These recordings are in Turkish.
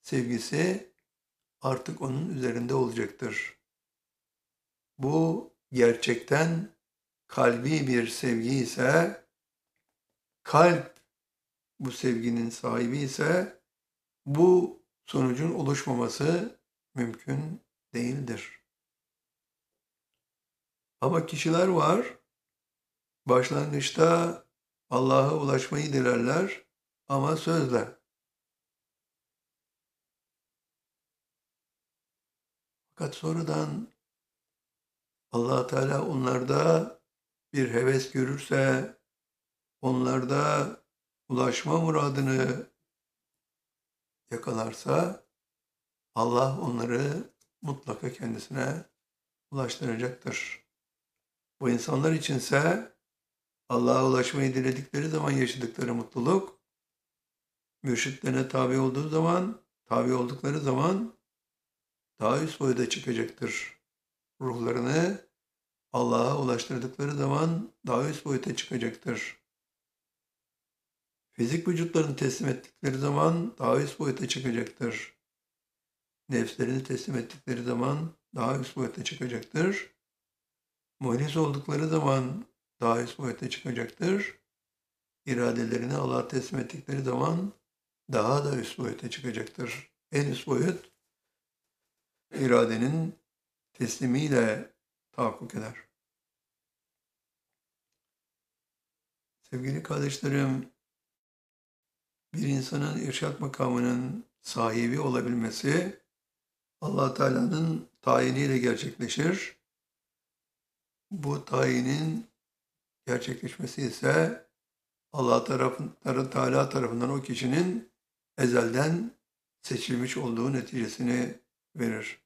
sevgisi artık onun üzerinde olacaktır. Bu gerçekten kalbi bir sevgi ise, kalp bu sevginin sahibi ise bu sonucun oluşmaması mümkün değildir. Ama kişiler var, başlangıçta Allah'a ulaşmayı dilerler ama sözle. Fakat sonradan Allah Teala onlarda bir heves görürse, onlarda ulaşma muradını yakalarsa, Allah onları mutlaka kendisine ulaştıracaktır. Bu insanlar içinse Allah'a ulaşmayı diledikleri zaman yaşadıkları mutluluk, mürşitlerine tabi oldukları zaman daha üst boyuta çıkacaktır. Ruhlarını Allah'a ulaştırdıkları zaman daha üst boyuta çıkacaktır. Fizik vücutlarını teslim ettikleri zaman daha üst boyuta çıkacaktır. Nefslerini teslim ettikleri zaman daha üst boyuta çıkacaktır. Muhlis oldukları zaman daha üst boyuta çıkacaktır. İradelerini Allah'a teslim ettikleri zaman daha da üst boyuta çıkacaktır. En üst boyut iradenin teslimiyle tahakkuk eder. Sevgili kardeşlerim, bir insanın irşad makamının sahibi olabilmesi Allah Teala'nın tayiniyle gerçekleşir. Bu tayinin gerçekleşmesi ise Allah Teala tarafından o kişinin ezelden seçilmiş olduğu neticesini verir.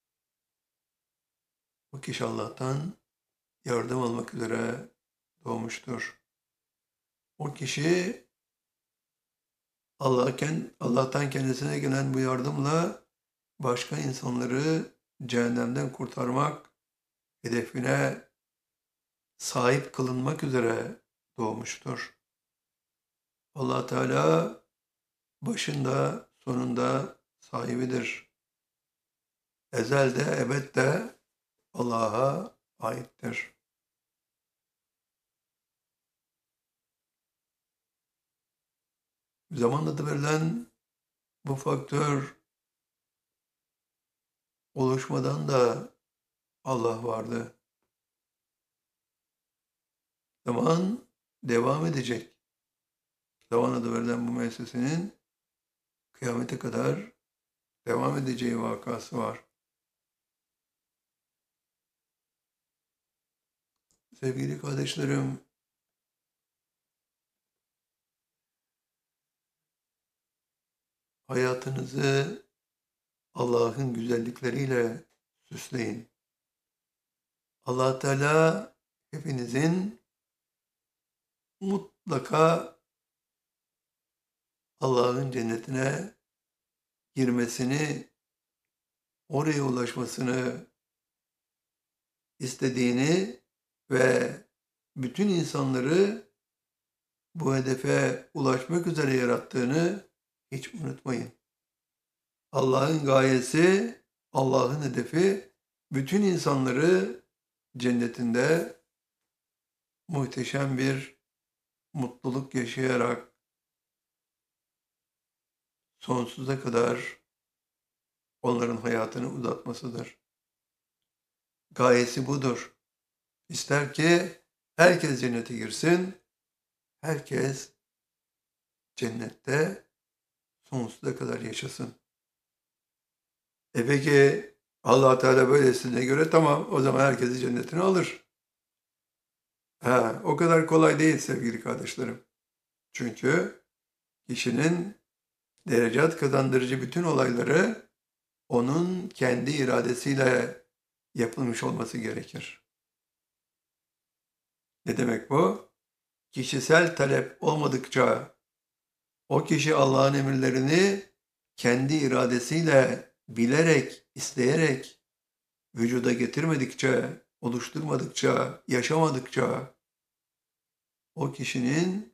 O kişi Allah'tan yardım almak üzere doğmuştur. O kişi Allah'tan kendisine gelen bu yardımla başka insanları cehennemden kurtarmak hedefine sahip kılınmak üzere doğmuştur. Allah Teala başında sonunda sahibidir. Ezelde ebedde Allah'a aittir. Zamanla da verilen bu faktör oluşmadan da Allah vardı. Zaman devam edecek. Zaman adı verilen bu müessesenin kıyamete kadar devam edeceği vakası var. Sevgili kardeşlerim, hayatınızı Allah'ın güzellikleriyle süsleyin. Allah Teala hepinizin mutlaka Allah'ın cennetine girmesini, oraya ulaşmasını istediğini ve bütün insanları bu hedefe ulaşmak üzere yarattığını hiç unutmayın. Allah'ın gayesi, Allah'ın hedefi bütün insanları cennetinde muhteşem bir mutluluk yaşayarak sonsuza kadar onların hayatını uzatmasıdır. Gayesi budur. İster ki herkes cennete girsin, herkes cennette sonsuza kadar yaşasın. Peki Allah Teala böylesine göre tamam, o zaman herkesi cennetine alır. O kadar kolay değil sevgili kardeşlerim. Çünkü kişinin derecat kazandırıcı bütün olayları onun kendi iradesiyle yapılmış olması gerekir. Ne demek bu? Kişisel talep olmadıkça, o kişi Allah'ın emirlerini kendi iradesiyle, bilerek, isteyerek vücuda getirmedikçe, oluşturmadıkça, yaşamadıkça o kişinin